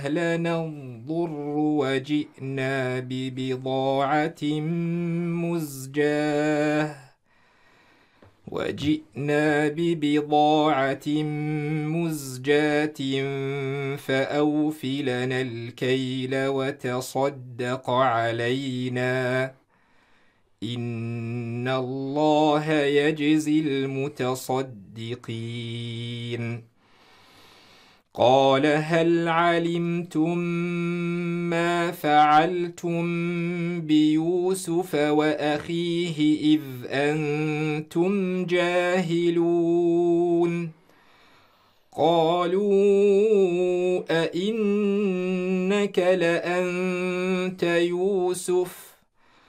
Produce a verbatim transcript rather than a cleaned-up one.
لننظر وجئنا ببضاعة مزجاة وجئنا ببضاعة مزجاة فأوف لنا الكيل وتصدق علينا إن الله يجزي المتصدقين. قال هل علمتم ما فعلتم بيوسف وأخيه إذ أنتم جاهلون قالوا أئنك لأنت يوسف